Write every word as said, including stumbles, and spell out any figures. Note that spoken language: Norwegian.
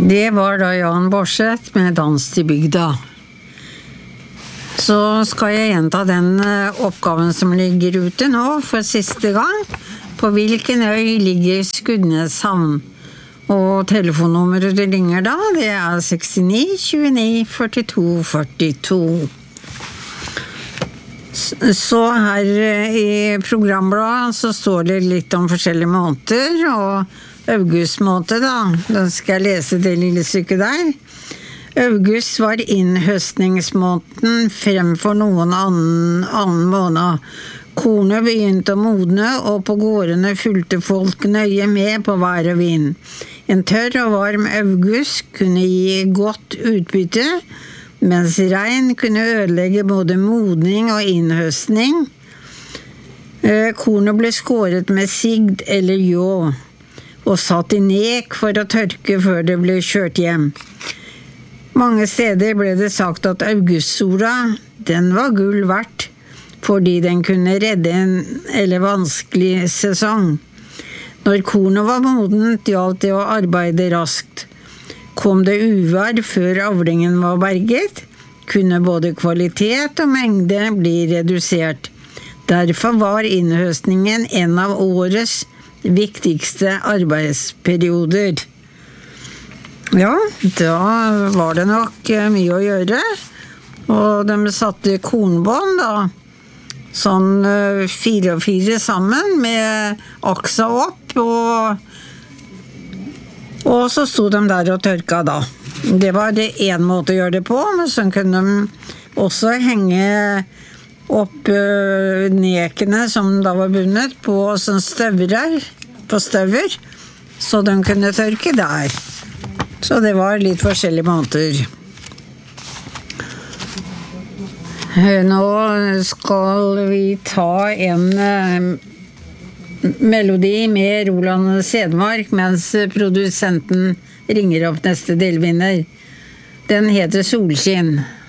Det var da Jan Borseth med Dans til bygda. Så skal jeg gjenta den oppgaven som ligger ute nå for siste gang. På hvilken øy ligger Skudeneshavn? Og telefonnummeret det ringer da, det er sekstini tjueni førtito førtito. Så her i programbladet så står det litt om forskjellige måneder, og augustmåned da, da skal jeg lese det lille stykket der. August var innhøstningsmåneden fremfor noen annen, annen måned. Kornet begynte å modne, og på gårdene fulgte folk nøye med på vær og vind. En tørr og varm august kunne gi godt utbytte, mens regn kunne ødelegge både modning og innhøstning. Kornet ble skåret med sigd eller ljå, og satt i nek for å tørke før det ble kjørt hjem. Mange steder ble det sagt at augustsola, den var gull verdt, fordi den kunne redde en eller vanskelig sesong. Når kornet var modent, gjaldt det å arbeide raskt. Kom det uvær før avlingen var berget, kunne både kvalitet og mengde bli redusert. Derfor var innhøstningen en av årets viktigste arbeidsperioder. Ja, da var det nok mye å gjøre, og de satte kornbånd da, sånn fire og fire sammen med aksa opp, og, og så sto de der og tørka da. Det var det en måte å gjøre det på, men så kunne de også henge opp nekene som da var bundet på sånn støvrer, på støver, så de kunne tørke der. Så det var litt forskjellige måneder. Nå skal vi ta en melodi med Roland Sedmark, mens produsenten ringer opp neste delvinner. Den heter Solskinn.